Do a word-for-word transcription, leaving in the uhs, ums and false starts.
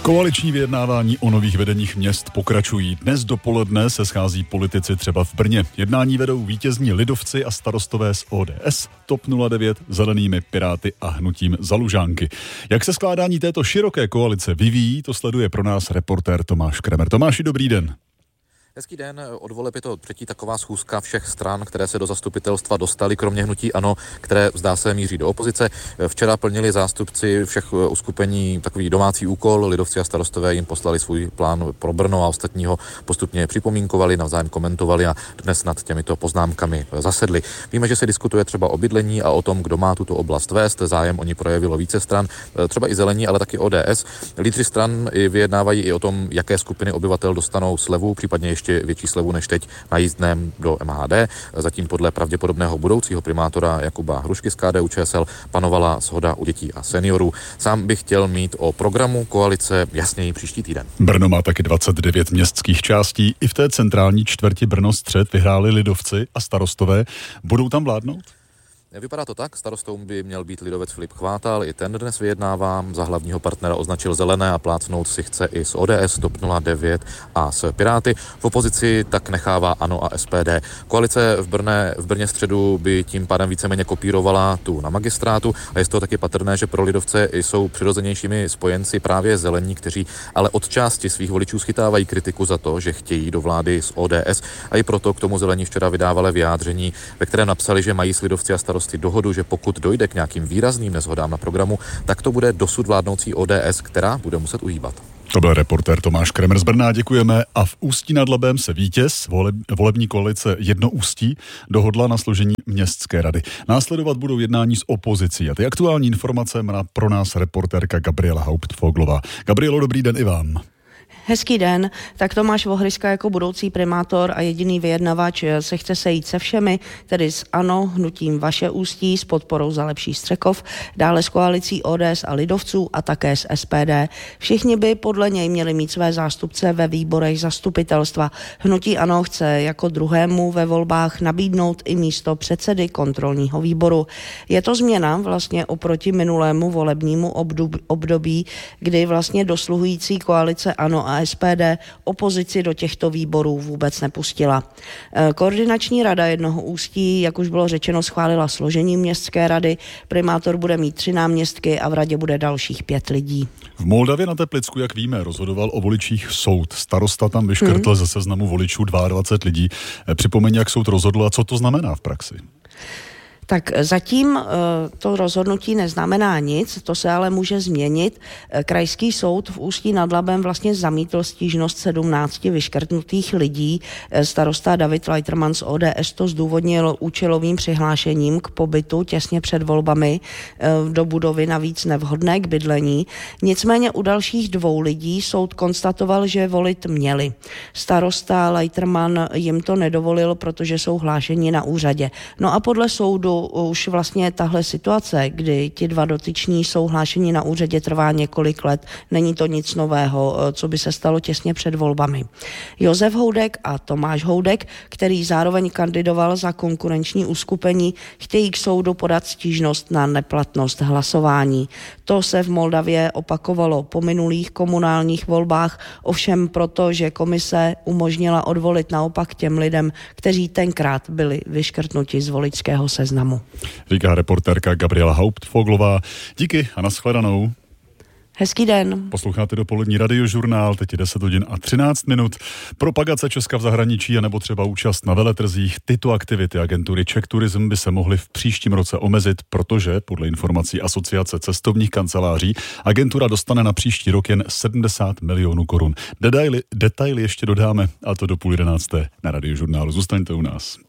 Koaliční vyjednávání o nových vedeních měst pokračují. Dnes dopoledne se schází politici třeba v Brně. Jednání vedou vítězní lidovci a starostové z O D S, T O P nula devět, Zelenými, Piráty a hnutím Za Lužánky. Jak se skládání této široké koalice vyvíjí, to sleduje pro nás reportér Tomáš Kremer. Tomáši, dobrý den. Hezký den, od voleb je to třetí taková schůzka všech stran, které se do zastupitelstva dostaly, kromě hnutí ANO, které zdá se míří do opozice. Včera plnili zástupci všech uskupení takový domácí úkol, lidovci a starostové jim poslali svůj plán pro Brno a ostatního postupně připomínkovali, navzájem komentovali a dnes nad těmito poznámkami zasedli. Víme, že se diskutuje třeba o bydlení a o tom, kdo má tuto oblast vést. Zájem o ní projevilo více stran, třeba i Zelení, ale taky O D S. Lídři stran vyjednávají i o tom, jaké skupiny obyvatel dostanou slevu, případně ještě větší slevu než teď na jízdném do M H D. Zatím podle pravděpodobného budoucího primátora Jakuba Hrušky z K D U Č S L panovala shoda u dětí a seniorů. Sám bych chtěl mít o programu koalice jasněji příští týden. Brno má taky dvacet devět městských částí. I v té centrální čtvrti Brno střed vyhráli lidovci a starostové. Budou tam vládnout? Vypadá to tak, starostou by měl být lidovec Filip Chvátal, i ten dnes vyjednává, za hlavního partnera označil Zelené a plácnout si chce i z O D S, T O P nula devět a s Piráty. V opozici tak nechává ANO a S P D. Koalice v Brně, v Brně středu by tím pádem víceméně kopírovala tu na magistrátu a je z toho taky patrné, že pro lidovce jsou přirozenějšími spojenci právě Zelení, kteří ale od části svých voličů schytávají kritiku za to, že chtějí do vlády s O D S a i proto k tomu Zelení včera vydávali vyjádření, ve kterém napsali, že mají s lidovci a starosty dohodu, že pokud dojde k nějakým výrazným neshodám na programu, tak to bude dosud vládnoucí O D S, která bude muset uhýbat. To byl reportér Tomáš Kremer z Brna, děkujeme. A v Ústí nad Labem se vítěz voleb, volební koalice Jedno Ústí dohodla na složení městské rady. Následovat budou jednání s opozicí a ty aktuální informace má pro nás reportérka Gabriela Hauptfoglová. Gabrielo, dobrý den i vám. Hezký den, tak Tomáš Vohryska jako budoucí primátor a jediný vyjednavač se chce sejít se všemi, tedy s ANO, hnutím Vaše Ústí, s podporou Za lepší Střekov, dále s koalicí O D S a lidovců a také s S P D. Všichni by podle něj měli mít své zástupce ve výborech zastupitelstva. Hnutí ANO chce jako druhému ve volbách nabídnout i místo předsedy kontrolního výboru. Je to změna vlastně oproti minulému volebnímu období, kdy vlastně dosluhující koalice ANO a S P D opozici do těchto výborů vůbec nepustila. Koordinační rada Jednoho Ústí, jak už bylo řečeno, schválila složení městské rady. Primátor bude mít tři náměstky a v radě bude dalších pět lidí. V Moldavě na Teplicku, jak víme, rozhodoval o voličích soud. Starosta tam vyškrtl hmm. ze seznamu voličů dvacet dva lidí. Připomeň, jak soud rozhodl a co to znamená v praxi. Tak zatím to rozhodnutí neznamená nic, to se ale může změnit. Krajský soud v Ústí nad Labem vlastně zamítl stížnost sedmnácti vyškrtnutých lidí. Starosta David Leiterman z O D S to zdůvodnil účelovým přihlášením k pobytu těsně před volbami do budovy navíc nevhodné k bydlení. Nicméně u dalších dvou lidí soud konstatoval, že volit měli. Starosta Leiterman jim to nedovolil, protože jsou hlášeni na úřadě. No a podle soudu už vlastně tahle situace, kdy ti dva dotyční jsou hlášeni na úřadě, trvá několik let. Není to nic nového, co by se stalo těsně před volbami. Josef Houdek a Tomáš Houdek, který zároveň kandidoval za konkurenční uskupení, chtějí k soudu podat stížnost na neplatnost hlasování. To se v Moldavě opakovalo po minulých komunálních volbách, ovšem proto, že komise umožnila odvolit naopak těm lidem, kteří tenkrát byli vyškrtnuti z voličského seznamu. Říká reportérka Gabriela Hauptfoglová. Díky a nashledanou. Hezký den. Posloucháte dopolední radiožurnál, teď je deset hodin a třináct minut. Propagace Česka v zahraničí a nebo třeba účast na veletrzích, tyto aktivity agentury Czech Tourism by se mohly v příštím roce omezit, protože podle informací Asociace cestovních kanceláří agentura dostane na příští rok jen sedmdesát milionů korun. Detaily, detaily ještě dodáme, a to do půl jedenácté na radiožurnálu. Zůstaňte u nás.